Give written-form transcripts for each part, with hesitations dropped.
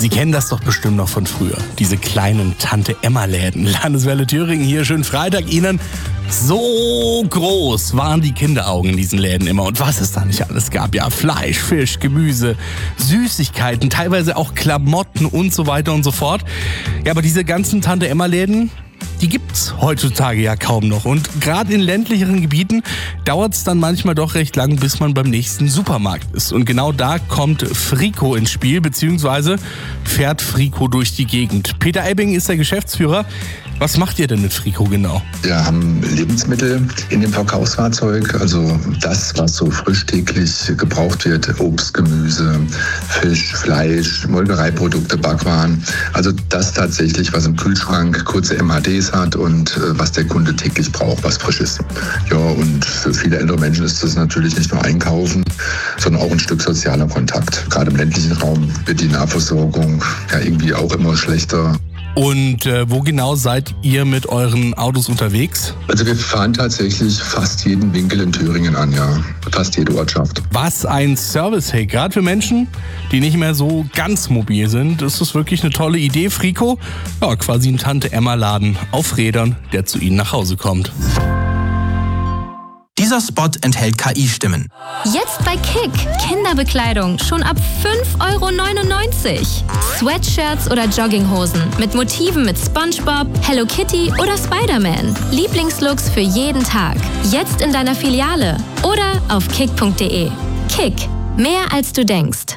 Sie kennen das doch bestimmt noch von früher. Diese kleinen Tante-Emma-Läden. Landeswelle Thüringen hier, schönen Freitag Ihnen. So groß waren die Kinderaugen in diesen Läden immer. Und was es da nicht alles gab. Ja, Fleisch, Fisch, Gemüse, Süßigkeiten, teilweise auch Klamotten und so weiter und so fort. Ja, aber diese ganzen Tante-Emma-Läden, die gibt's heutzutage ja kaum noch. Und gerade in ländlicheren Gebieten dauert es dann manchmal doch recht lang, bis man beim nächsten Supermarkt ist. Und genau da kommt Frico ins Spiel, beziehungsweise fährt Frico durch die Gegend. Peter Ebbing ist der Geschäftsführer. Was macht ihr denn mit Frico genau? Wir haben Lebensmittel in dem Verkaufsfahrzeug, also das, was so frisch täglich gebraucht wird, Obst, Gemüse, Fisch, Fleisch, Molkereiprodukte, Backwaren. Also das tatsächlich, was im Kühlschrank kurze MHDs hat und was der Kunde täglich braucht, was frisch ist. Ja, und für viele ältere Menschen ist das natürlich nicht nur Einkaufen, sondern auch ein Stück sozialer Kontakt. Gerade im ländlichen Raum wird die Nahversorgung ja irgendwie auch immer schlechter. Und wo genau seid ihr mit euren Autos unterwegs? Also wir fahren tatsächlich fast jeden Winkel in Thüringen an, ja. Fast jede Ortschaft. Was ein Service, hey, gerade für Menschen, die nicht mehr so ganz mobil sind, ist das wirklich eine tolle Idee. Frico, ja, quasi ein Tante-Emma-Laden auf Rädern, der zu Ihnen nach Hause kommt. Dieser Spot enthält KI-Stimmen. Jetzt bei Kick. Kinderbekleidung schon ab 5,99 €. Sweatshirts oder Jogginghosen mit Motiven mit SpongeBob, Hello Kitty oder Spider-Man. Lieblingslooks für jeden Tag. Jetzt in deiner Filiale oder auf kick.de. Kick. Mehr als du denkst.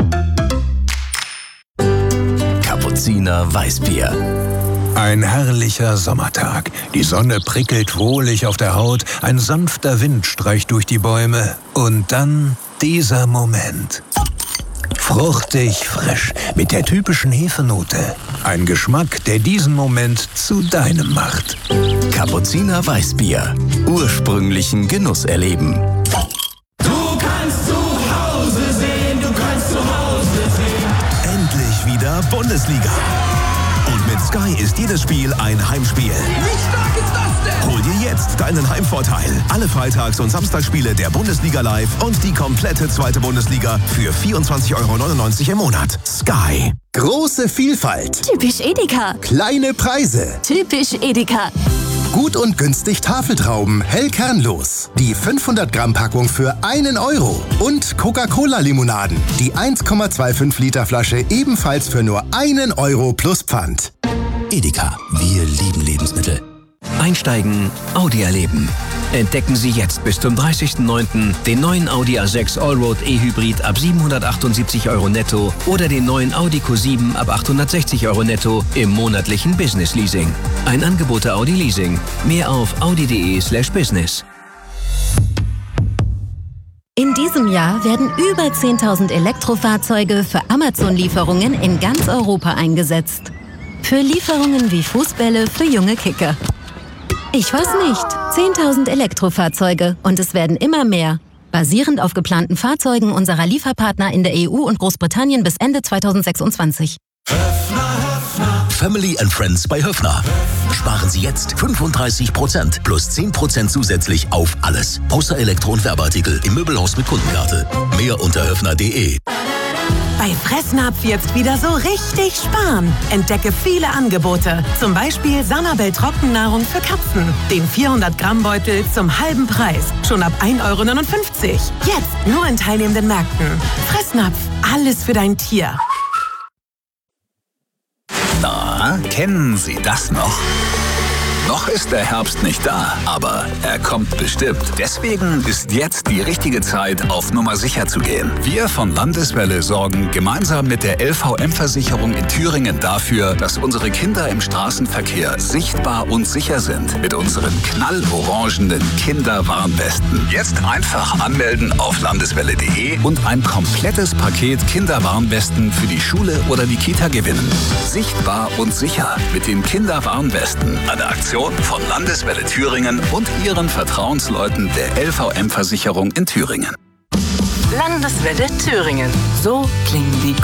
Kapuziner Weißbier. Ein herrlicher Sommertag. Die Sonne prickelt wohlig auf der Haut, ein sanfter Wind streicht durch die Bäume und dann dieser Moment. Fruchtig frisch, mit der typischen Hefenote. Ein Geschmack, der diesen Moment zu deinem macht. Kapuziner Weißbier. Ursprünglichen Genuss erleben. Du kannst zu Hause sehen, du kannst zu Hause sehen. Endlich wieder Bundesliga. Und mit Sky ist jedes Spiel ein Heimspiel. Wie stark ist das denn? Hol dir jetzt deinen Heimvorteil. Alle Freitags- und Samstagsspiele der Bundesliga live und die komplette zweite Bundesliga für 24,99 € im Monat. Sky. Große Vielfalt. Typisch Edeka. Kleine Preise. Typisch Edeka. Gut und günstig Tafeltrauben, hell kernlos. Die 500-Gramm-Packung für 1 €. Und Coca-Cola-Limonaden. Die 1,25 Liter Flasche ebenfalls für nur 1 € plus Pfand. Edeka, wir lieben Lebensmittel. Einsteigen, Audi erleben. Entdecken Sie jetzt bis zum 30.09. den neuen Audi A6 Allroad E-Hybrid ab 778 € netto oder den neuen Audi Q7 ab 860 € netto im monatlichen Business Leasing. Ein Angebot der Audi Leasing. Mehr auf audi.de/business. In diesem Jahr werden über 10.000 Elektrofahrzeuge für Amazon-Lieferungen in ganz Europa eingesetzt. Für Lieferungen wie Fußbälle für junge Kicker. Ich weiß nicht. 10.000 Elektrofahrzeuge und es werden immer mehr. Basierend auf geplanten Fahrzeugen unserer Lieferpartner in der EU und Großbritannien bis Ende 2026. Family and Friends bei Höffner. Sparen Sie jetzt 35% plus 10% zusätzlich auf alles. Außer Elektro- und Werbeartikel im Möbelhaus mit Kundenkarte. Mehr unter höffner.de. Bei Fressnapf jetzt wieder so richtig sparen. Entdecke viele Angebote. Zum Beispiel Sanabel Trockennahrung für Katzen. Den 400-Gramm-Beutel zum halben Preis. Schon ab 1,59 €. Jetzt nur in teilnehmenden Märkten. Fressnapf. Alles für dein Tier. Na, kennen Sie das noch? Noch ist der Herbst nicht da, aber er kommt bestimmt. Deswegen ist jetzt die richtige Zeit, auf Nummer sicher zu gehen. Wir von Landeswelle sorgen gemeinsam mit der LVM-Versicherung in Thüringen dafür, dass unsere Kinder im Straßenverkehr sichtbar und sicher sind. Mit unseren knallorangenen Kinderwarnwesten. Jetzt einfach anmelden auf landeswelle.de und ein komplettes Paket Kinderwarnwesten für die Schule oder die Kita gewinnen. Sichtbar und sicher mit den Kinderwarnwesten. Eine Aktion von Landeswelle Thüringen und ihren Vertrauensleuten der LVM-Versicherung in Thüringen. Landeswelle Thüringen. So klingen die